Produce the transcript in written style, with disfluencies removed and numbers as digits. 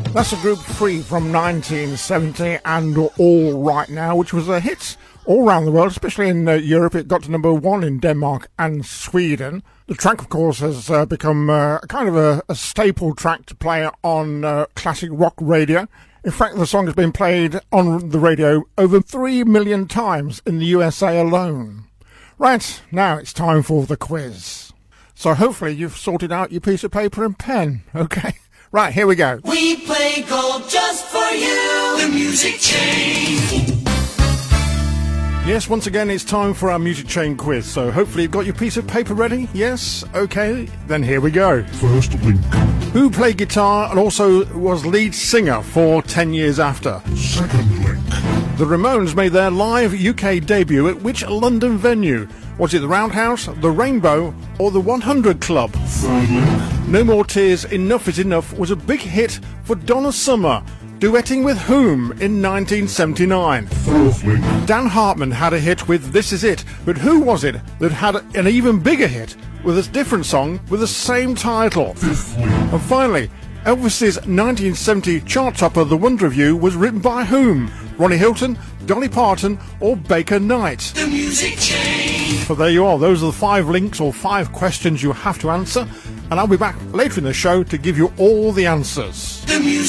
That's a group Free from 1970 and All Right Now, which was a hit all around the world, especially in Europe. It got to number 1 in Denmark and Sweden. The track, of course, has become kind of a staple track to play on classic rock radio. In fact, the song has been played on the radio over 3 million times in the USA alone. Right, now it's time for the quiz. So hopefully you've sorted out your piece of paper and pen, okay? Right, here we go. We play golf just for you, the Music Chain. Yes, once again, it's time for our Music Chain quiz. So hopefully you've got your piece of paper ready. Yes? Okay, then here we go. First link. Who played guitar and also was lead singer for 10 Years After? Second link. The Ramones made their live UK debut at which London venue? Was it the Roundhouse, the Rainbow, or the 100 Club? Third link. No More Tears, Enough Is Enough was a big hit for Donna Summer, duetting with whom in 1979? Fourth link. Dan Hartman had a hit with This Is It, but who was it that had an even bigger hit with a different song with the same title? Fifth link. And finally, Elvis's 1970 chart topper The Wonder of You was written by whom? Ronnie Hilton, Dolly Parton, or Baker Knight? The Music Chain. So there you are, those are the 5 links or 5 questions you have to answer, and I'll be back later in the show to give you all the answers. The Music